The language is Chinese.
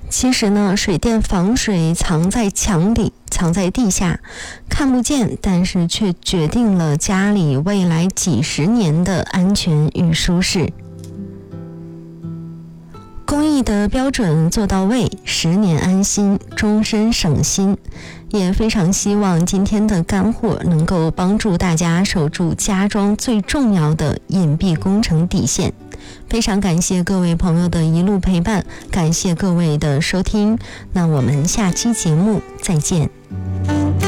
其实呢，水电防水藏在墙里，藏在地下，看不见，但是却决定了家里未来几十年的安全与舒适。工艺的标准做到位，10年安心，终身省心。也非常希望今天的干货能够帮助大家守住家装最重要的隐蔽工程底线。非常感谢各位朋友的一路陪伴，感谢各位的收听，那我们下期节目再见。